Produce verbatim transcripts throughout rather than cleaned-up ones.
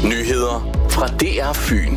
Nyheder fra D R Fyn.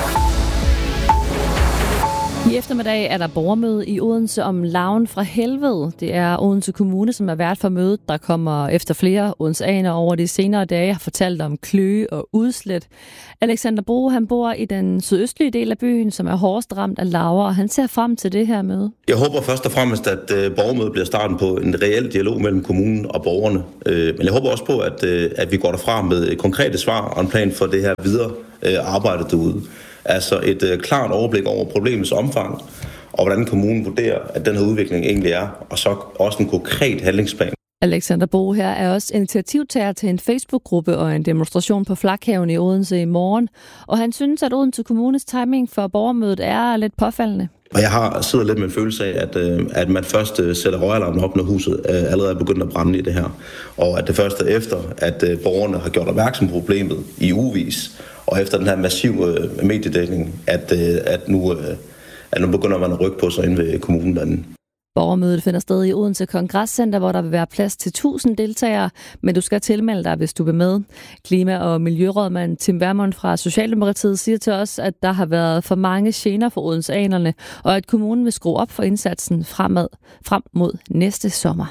I eftermiddag er der borgermøde i Odense om larven fra helvede. Det er Odense Kommune, som er vært for mødet, der kommer efter flere odenseaner over de senere dage har fortalt om kløe og udslæt. Alexander Bro, han bor i den sydøstlige del af byen, som er hårdest ramt af larver, og han ser frem til det her møde. Jeg håber først og fremmest, at øh, borgermødet bliver starten på en reel dialog mellem kommunen og borgerne. Øh, men jeg håber også på, at, øh, at vi går derfra med konkrete svar og en plan for det her videre øh, arbejde derude. Altså et øh, klart overblik over problemets omfang, og hvordan kommunen vurderer, at den her udvikling egentlig er, og så også en konkret handlingsplan. Alexander Bo her er også initiativtager til en Facebook-gruppe og en demonstration på Flakhaven i Odense i morgen, og han synes, at Odense Kommunes timing for borgermødet er lidt påfaldende. Og jeg har siddet lidt med en følelse af, at, øh, at man først øh, sætter røgalarmen op, når huset øh, allerede er begyndt at brænde i det her, og at det først er efter, at øh, borgerne har gjort opmærksom på problemet i ugevis, og efter den her massive øh, mediedækning, at, øh, at, nu, øh, at nu begynder man at rykke på sig ind ved kommunen derinde. Borgermødet finder sted i Odense Kongresscenter, hvor der vil være plads til tusind deltagere, men du skal tilmelde dig, hvis du vil med. Klima- og miljørådmand Tim Wermund fra Socialdemokratiet siger til os, at der har været for mange gener for odenseanerne, og at kommunen vil skrue op for indsatsen fremad, frem mod næste sommer.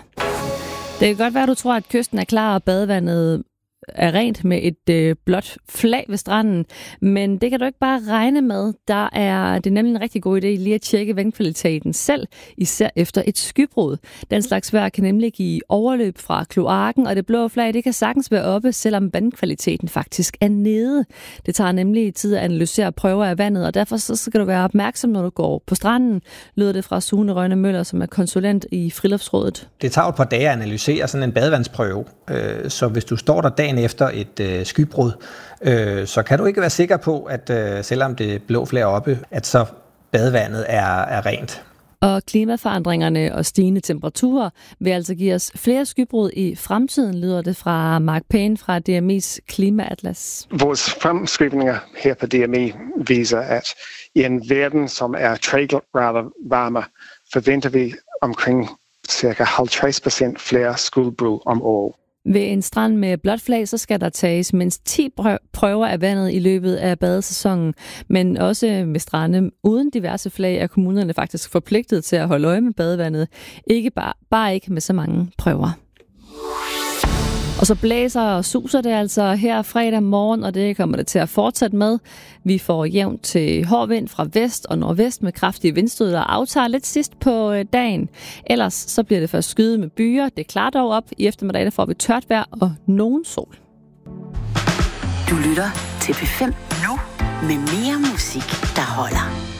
Det kan godt være, at du tror, at kysten er klar, og badevandet er rent med et øh, blåt flag ved stranden, men det kan du ikke bare regne med. Der er det er nemlig en rigtig god idé lige at tjekke vandkvaliteten selv, især efter et skybrud. Den slags vejr kan nemlig give overløb fra kloakken, og det blå flag det kan sagtens være oppe, selvom vandkvaliteten faktisk er nede. Det tager nemlig tid at analysere prøver af vandet, og derfor så skal du være opmærksom, når du går på stranden, lyder det fra Sune Rønne Møller, som er konsulent i Friluftsrådet. Det tager et par dage at analysere sådan en badevandsprøve, så hvis du står der dagen efter et øh, skybrud, øh, så kan du ikke være sikker på, at øh, selvom det blå flag er oppe, at så badevandet er, er rent. Og klimaforandringerne og stigende temperaturer vil altså give os flere skybrud i fremtiden, lyder det fra Mark Payne fra D M I's Klimaatlas. Vores fremskrivninger her på D M I viser, at i en verden, som er tre grader varmere, forventer vi omkring ca. halvtreds procent flere skybrud om året. Ved en strand med blåt flag, så skal der tages mindst ti prøver af vandet i løbet af badesæsonen. Men også med strande uden diverse flag er kommunerne faktisk forpligtet til at holde øje med badevandet. Ikke bare, bare ikke med så mange prøver. Og så blæser og suser det altså her fredag morgen, og det kommer det til at fortsætte med. Vi får jævnt til hård vind fra vest og nordvest med kraftige vindstød, der aftager lidt sidst på dagen. Ellers så bliver det først skyet med byer. Det er klart dog op. I eftermiddag der får vi tørt vejr og nogen sol. Du lytter til P fem nu med mere musik, der holder.